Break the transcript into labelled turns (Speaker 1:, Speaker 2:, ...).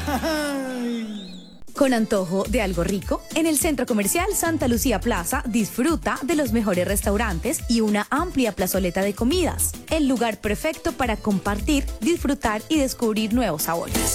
Speaker 1: Con antojo de algo rico, en el Centro Comercial Santa Lucía Plaza disfruta de los mejores restaurantes y una amplia plazoleta de comidas. El lugar perfecto para compartir, disfrutar y descubrir nuevos sabores.